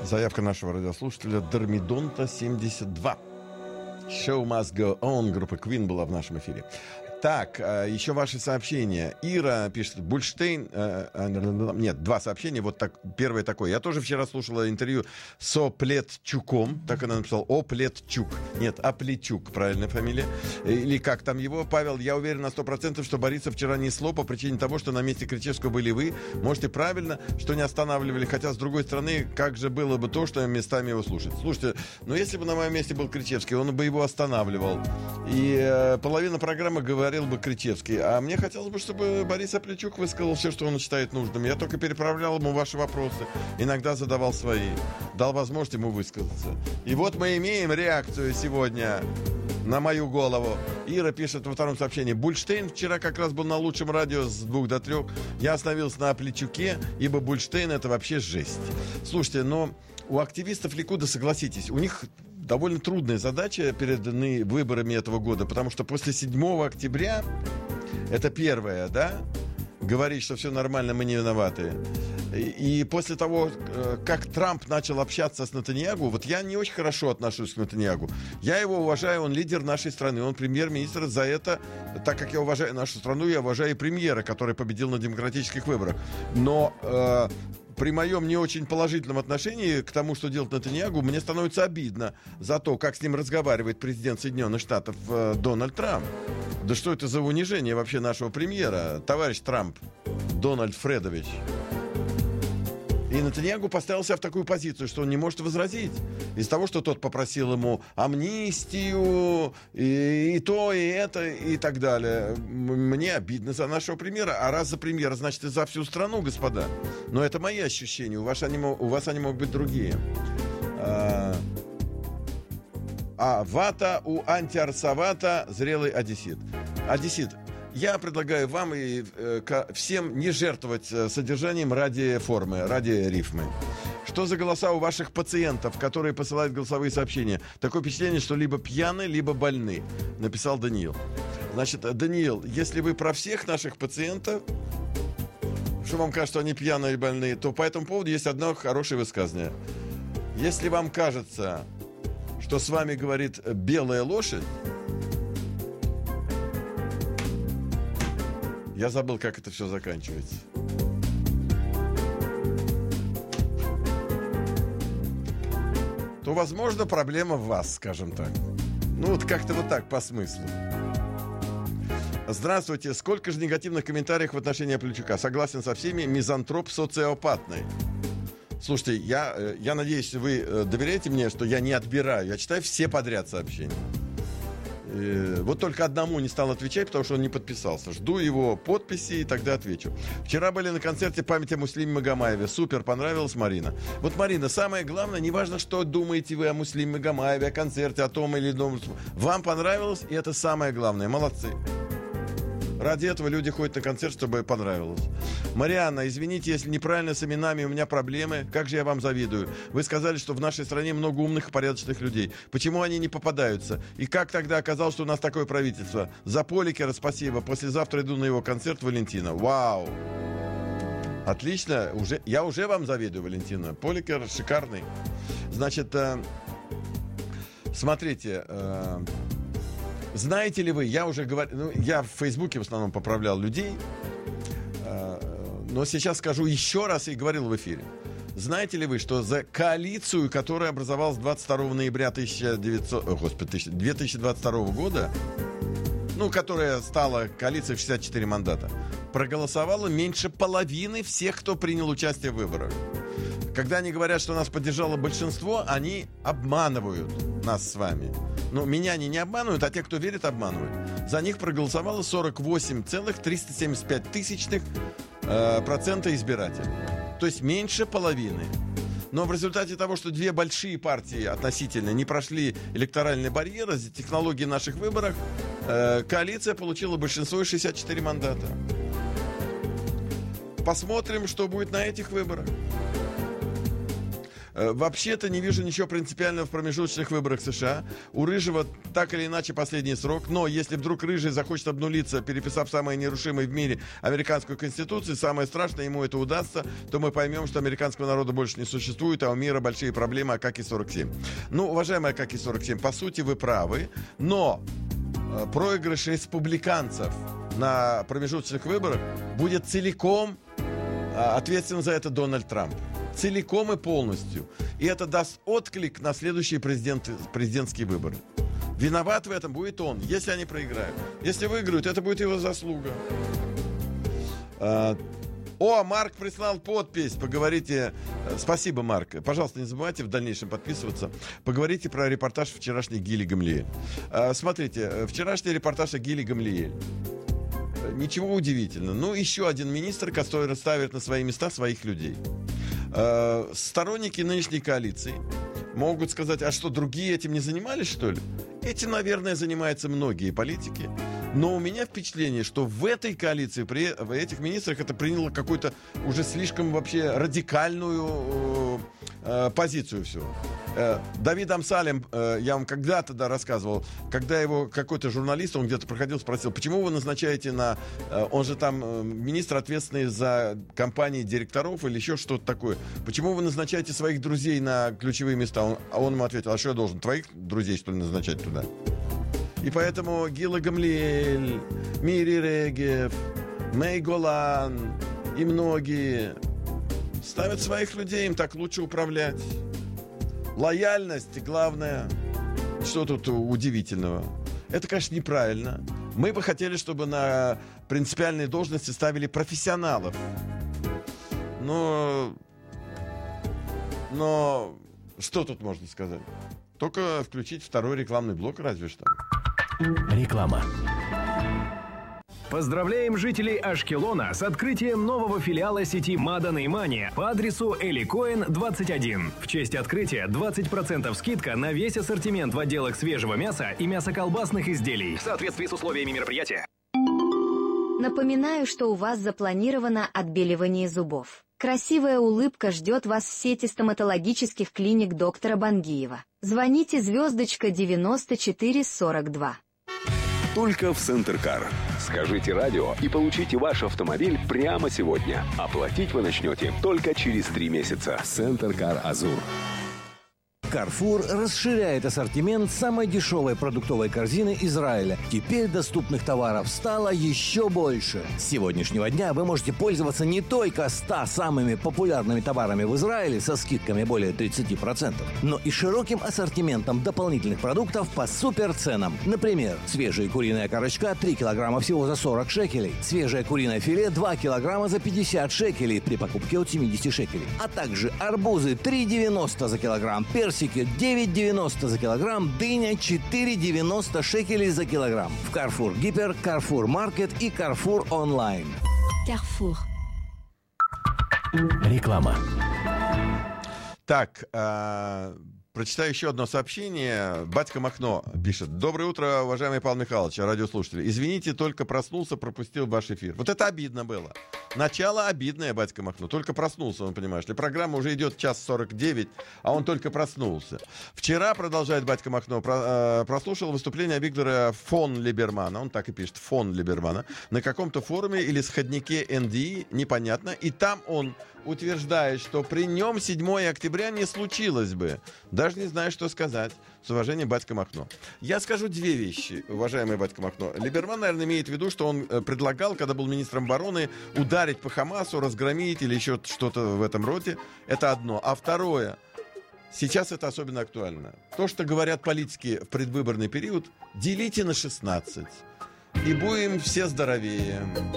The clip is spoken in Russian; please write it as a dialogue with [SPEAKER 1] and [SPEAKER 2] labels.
[SPEAKER 1] Заявка нашего радиослушателя Дормидонта 72. Show must go on. Группа Queen была в нашем эфире. Так, еще ваши сообщения. Ира пишет, Бульштейн... Нет, два сообщения. Вот так, первое такое. Я тоже вчера слушала интервью с Оплетчуком. Так она написала. Оплетчук. Нет, Оплетчук, правильная фамилия. Или как там его, Павел. Я уверен на 100%, что Бориса вчера несло по причине того, что на месте Кричевского были вы. Можете правильно, что не останавливали. Хотя, с другой стороны, как же было бы то, что местами его слушать. Слушайте, ну если бы на моем месте был Кричевский, он бы его останавливал. И половина программы говорила бы Кричевский. А мне хотелось бы, чтобы Борис Оплетчук высказал все, что он считает нужным. Я только переправлял ему ваши вопросы. Иногда задавал свои. Дал возможность ему высказаться. И вот мы имеем реакцию сегодня на мою голову. Ира пишет во втором сообщении. Бульштейн вчера как раз был на лучшем радио с 2 до 3. Я остановился на Оплетчуке, ибо Бульштейн — это вообще жесть. Слушайте, но у активистов Ликуда, согласитесь, у них довольно трудная задача перед выборами этого года, потому что после 7 октября, это первое, да, говорить, что все нормально, мы не виноваты. И после того, как Трамп начал общаться с Нетаньяху, вот я не очень хорошо отношусь к Нетаньяху. Я его уважаю, он лидер нашей страны, он премьер-министр. За это, так как я уважаю нашу страну, я уважаю и премьера, который победил на демократических выборах. Но при моем не очень положительном отношении к тому, что делает Нетаньяху, мне становится обидно за то, как с ним разговаривает президент Соединенных Штатов Дональд Трамп. Да что это за унижение вообще нашего премьера, товарищ Трамп, Дональд Фредович. И Нетаньяху поставил себя в такую позицию, что он не может возразить. Из-за того, что тот попросил ему амнистию, и то, и это, и так далее. Мне обидно за нашего премьера. А раз за премьера, значит, и за всю страну, господа. Но это мои ощущения. У вас они могут быть другие. Вата у антиарсавата зрелый одессит. Одессит. Я предлагаю вам и всем не жертвовать содержанием ради формы, ради рифмы. Что за голоса у ваших пациентов, которые посылают голосовые сообщения? Такое впечатление, что либо пьяны, либо больны, написал Даниил. Значит, Даниил, если вы про всех наших пациентов, что вам кажется, что они пьяные или больные, то по этому поводу есть одно хорошее высказывание. Если вам кажется, что с вами говорит белая лошадь, я забыл, как это все заканчивается. То, возможно, проблема в вас, скажем так. Ну, вот как-то вот так, по смыслу. Здравствуйте. Сколько же негативных комментариев в отношении Оплетчука? Согласен со всеми, мизантроп социопатный. Слушайте, я надеюсь, вы доверяете мне, что я не отбираю. Я читаю все подряд сообщения. Вот только одному не стал отвечать, потому что он не подписался. Жду его подписи и тогда отвечу. Вчера были на концерте памяти о Муслиме Магомаеве. Супер, понравилась, Марина. Вот, Марина, самое главное, неважно, что думаете вы о Муслиме Магомаеве, о концерте, о том или ином. Вам понравилось, и это самое главное. Молодцы. Ради этого люди ходят на концерт, чтобы понравилось. Марианна, извините, если неправильно с именами, у меня проблемы. Как же я вам завидую. Вы сказали, что в нашей стране много умных и порядочных людей. Почему они не попадаются? И как тогда оказалось, что у нас такое правительство? За Поликера спасибо. Послезавтра иду на его концерт Валентина. Вау! Отлично. Я уже вам завидую, Валентина. Поликер шикарный. Значит, смотрите... Знаете ли вы, я уже говорил, я в Фейсбуке в основном поправлял людей, но сейчас скажу еще раз и говорил в эфире. Знаете ли вы, что за коалицию, которая образовалась 22 ноября 2022 года, которая стала коалицией в 64 мандата, проголосовало меньше половины всех, кто принял участие в выборах. Когда они говорят, что нас поддержало большинство, они обманывают нас с вами. Но меня они не обманывают, а те, кто верит, обманывают. За них проголосовало 48,375% избирателей. То есть меньше половины. Но в результате того, что две большие партии относительно не прошли электоральный барьер из-за технологий наших выборов, коалиция получила большинство и 64 мандата. Посмотрим, что будет на этих выборах. Вообще-то не вижу ничего принципиального в промежуточных выборах США. У Рыжего так или иначе последний срок. Но если вдруг Рыжий захочет обнулиться, переписав самые нерушимые в мире американскую конституцию, самое страшное, ему это удастся, то мы поймем, что американского народа больше не существует, а у мира большие проблемы Акаки-47. Ну, уважаемый Акаки-47, по сути вы правы, но проигрыш республиканцев на промежуточных выборах будет целиком ответственен за это Дональд Трамп. Целиком и полностью. И это даст отклик на следующие президентские выборы. Виноват в этом будет он, если они проиграют. Если выиграют, это будет его заслуга. Марк прислал подпись. Поговорите. Спасибо, Марк. Пожалуйста, не забывайте в дальнейшем подписываться. Поговорите про репортаж вчерашний Гили Гамлиэль. Смотрите, вчерашний репортаж о Гили Гамлиэль. Ничего удивительного. Ну, еще один министр, который ставит на свои места своих людей. Сторонники нынешней коалиции могут сказать, а что, другие этим не занимались, что ли? Этим, наверное, занимаются многие политики. Но у меня впечатление, что в этой коалиции, в этих министрах это приняло какую-то уже слишком вообще радикальную позицию всего. Давид Амсалем, я вам когда-то рассказывал, когда его какой-то журналист, он где-то проходил, спросил, почему вы назначаете он же там министр, ответственный за компании директоров или еще что-то такое, почему вы назначаете своих друзей на ключевые места? Он ему ответил, а что я должен, твоих друзей, что ли, назначать туда? И поэтому Гила Гамлиэль, Мири Регев, Мэй Голан и многие ставят своих людей, им так лучше управлять. Лояльность, главное. Что тут удивительного? Это, конечно, неправильно. Мы бы хотели, чтобы на принципиальные должности ставили профессионалов. Но что тут можно сказать? Только включить второй рекламный блок, разве что.
[SPEAKER 2] Реклама.
[SPEAKER 3] Поздравляем жителей Ашкелона с открытием нового филиала сети Мадан и Мани по адресу Эликоин 21. В честь открытия 20% скидка на весь ассортимент в отделах свежего мяса и мясоколбасных изделий в соответствии с условиями мероприятия.
[SPEAKER 4] Напоминаю, что у вас запланировано отбеливание зубов. Красивая улыбка ждет вас в сети стоматологических клиник доктора Бангиева. Звоните звездочка 9442.
[SPEAKER 5] Только в Центркар. Скажите радио и получите ваш автомобиль прямо сегодня. Оплатить вы начнете только через 3 месяца. Центркар Азур.
[SPEAKER 2] Carrefour расширяет ассортимент самой дешевой продуктовой корзины Израиля. Теперь доступных товаров стало еще больше. С сегодняшнего дня вы можете пользоваться не только 100 самыми популярными товарами в Израиле со скидками более 30%, но и широким ассортиментом дополнительных продуктов по суперценам. Например, свежая куриная корочка 3 килограмма всего за 40 шекелей, свежее куриное филе 2 килограмма за 50 шекелей при покупке от 70 шекелей, а также арбузы 3,90 за килограмм, персики 9,90 за килограмм, дыня 4,90 шекелей за килограмм. В Carrefour Гипер, Carrefour Маркет и Carrefour Онлайн.
[SPEAKER 4] Carrefour.
[SPEAKER 2] Реклама.
[SPEAKER 1] Так, прочитаю еще одно сообщение. Батька Махно пишет. Доброе утро, уважаемый Павел Михайлович, радиослушатели. Извините, только проснулся, пропустил ваш эфир. Вот это обидно было. Начало обидное, батька Махно. Только проснулся, он, понимаешь ли. Программа уже идет 1:49, а он только проснулся. Вчера, продолжает батька Махно, прослушал выступление Виктора фон Либермана, он так и пишет, фон Либермана, на каком-то форуме или сходнике НДИ, непонятно. И там он утверждает, что при нем 7 октября не случилось бы. Даже не знаю, что сказать. С уважением, батька Махно. Я скажу 2 вещи, уважаемый батька Махно. Либерман, наверное, имеет в виду, что он предлагал, когда был министром обороны, ударить по Хамасу, разгромить или еще что-то в этом роде. Это одно. А второе. Сейчас это особенно актуально. То, что говорят политики в предвыборный период, делите на 16. И будем все здоровее.